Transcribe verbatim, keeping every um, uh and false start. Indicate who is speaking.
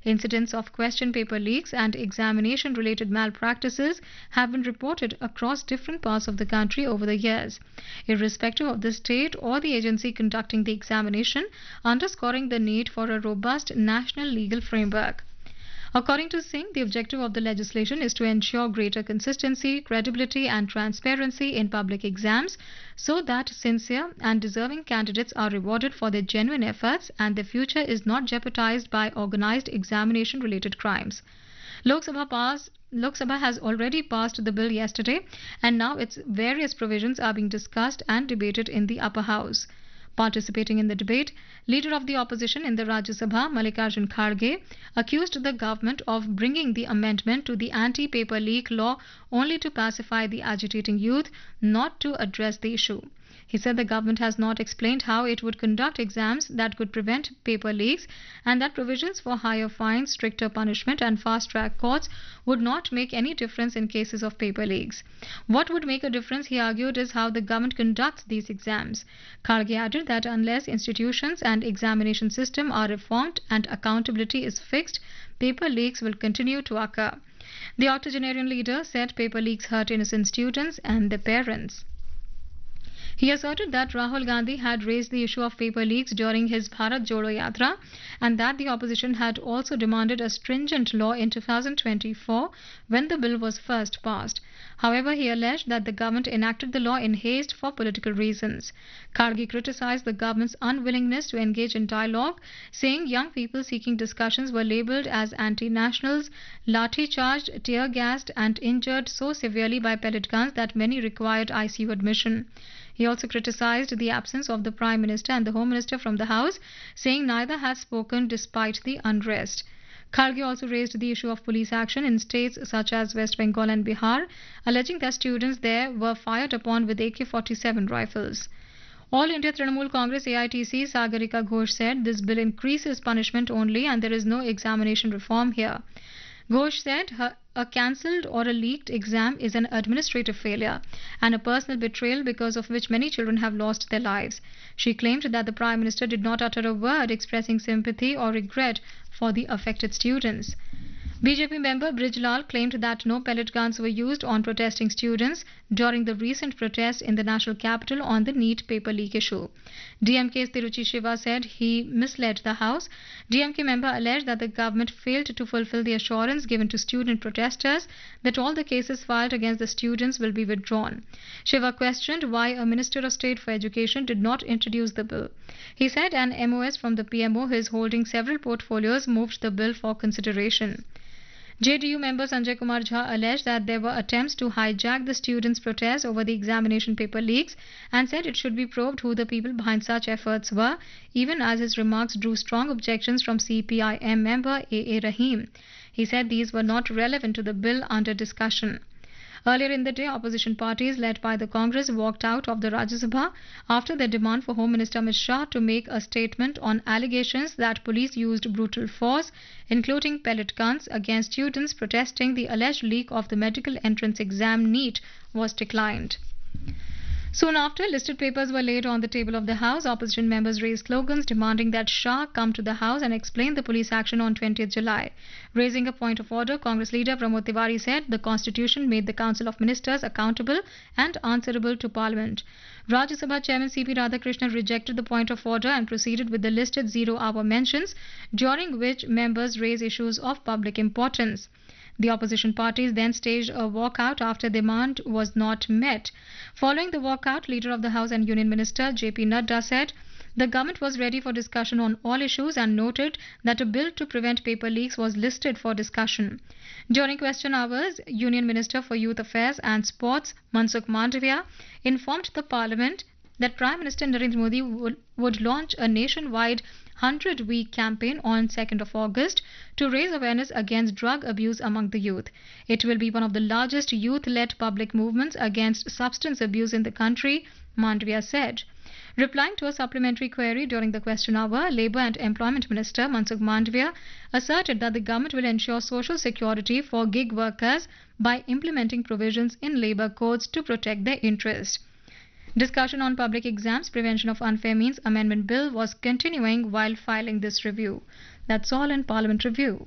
Speaker 1: Incidents of question paper leaks and examination-related malpractices have been reported across different parts of the country over the years, irrespective of the state or the agency conducting the examination, underscoring the need for a robust national legal framework. According to Singh, the objective of the legislation is to ensure greater consistency, credibility and transparency in public exams so that sincere and deserving candidates are rewarded for their genuine efforts and their future is not jeopardized by organized examination-related crimes. Lok Sabha passed Lok Sabha has already passed the bill yesterday and now its various provisions are being discussed and debated in the upper house. Participating in the debate, Leader of the Opposition in the Rajya Sabha, Mallikarjun Kharge, accused the government of bringing the amendment to the anti-paper leak law only to pacify the agitating youth, not to address the issue. He said the government has not explained how it would conduct exams that could prevent paper leaks and that provisions for higher fines, stricter punishment and fast-track courts would not make any difference in cases of paper leaks. What would make a difference, he argued, is how the government conducts these exams. Kharge added that unless institutions and examination system are reformed and accountability is fixed, paper leaks will continue to occur. The octogenarian leader said paper leaks hurt innocent students and their parents. He asserted that Rahul Gandhi had raised the issue of paper leaks during his Bharat Jodo Yatra and that the opposition had also demanded a stringent law in two thousand twenty-four when the bill was first passed. However, he alleged that the government enacted the law in haste for political reasons. Kharge criticized the government's unwillingness to engage in dialogue, saying young people seeking discussions were labelled as anti-nationals, lathi-charged, tear-gassed and injured so severely by pellet guns that many required I C U admission. He also criticized the absence of the Prime Minister and the Home Minister from the House, saying neither has spoken despite the unrest. Kharge also raised the issue of police action in states such as West Bengal and Bihar, alleging that students there were fired upon with A K forty-seven rifles. All India Trinamool Congress A I T C Sagarika Ghosh said this bill increases punishment only and there is no examination reform here. Ghosh said her, a cancelled or a leaked exam is an administrative failure and a personal betrayal because of which many children have lost their lives. She claimed that the Prime Minister did not utter a word expressing sympathy or regret for the affected students. B J P member Brijlal claimed that no pellet guns were used on protesting students during the recent protest in the national capital on the NEET paper leak issue. D M K's Tiruchi Shiva said he misled the House. D M K member alleged that the government failed to fulfill the assurance given to student protesters that all the cases filed against the students will be withdrawn. Shiva questioned why a Minister of State for Education did not introduce the bill. He said an M O S from the P M O, who is holding several portfolios, moved the bill for consideration. J D U member Sanjay Kumar Jha alleged that there were attempts to hijack the students' protests over the examination paper leaks and said it should be probed who the people behind such efforts were, even as his remarks drew strong objections from C P I M member A A Rahim. He said these were not relevant to the bill under discussion. Earlier in the day, opposition parties led by the Congress walked out of the Rajya Sabha after their demand for Home Minister Amit Shah to make a statement on allegations that police used brutal force, including pellet guns, against students protesting the alleged leak of the medical entrance exam NEET was declined. Soon after, listed papers were laid on the table of the House. Opposition members raised slogans demanding that Shah come to the House and explain the police action on twentieth July. Raising a point of order, Congress leader Pramod Tiwari said the Constitution made the Council of Ministers accountable and answerable to Parliament. Rajya Sabha Chairman C P Radhakrishnan rejected the point of order and proceeded with the listed zero-hour mentions, during which members raised issues of public importance. The opposition parties then staged a walkout after demand was not met. Following the walkout, Leader of the House and Union Minister J P Nadda said the government was ready for discussion on all issues and noted that a bill to prevent paper leaks was listed for discussion. During question hours, Union Minister for Youth Affairs and Sports Mansukh Mandavia informed the Parliament that Prime Minister Narendra Modi would, would launch a nationwide hundred-week campaign on second of August to raise awareness against drug abuse among the youth. It will be one of the largest youth-led public movements against substance abuse in the country, Mandavia said. Replying to a supplementary query during the question hour, Labour and Employment Minister Mansukh Mandavia asserted that the government will ensure social security for gig workers by implementing provisions in labour codes to protect their interests. Discussion on Public Exams Prevention of Unfair Means Amendment Bill was continuing while filing this review. That's all in Parliament Review.